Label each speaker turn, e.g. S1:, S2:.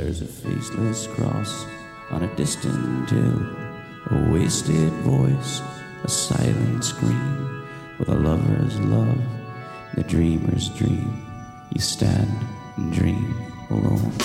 S1: There's a faceless cross on a distant hill, a wasted voice, a silent scream, with a lover's love, the dreamer's dream. You stand and dream alone.